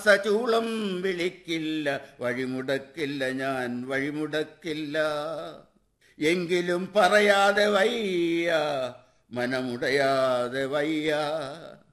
രാസചൂളം വിളിക്കില്ല, വഴിമുടക്കില്ല, ഞാൻ വഴിമുടക്കില്ല. എങ്കിലും പറയാതെ വയ്യ, മനമുടയാതെ വയ്യ.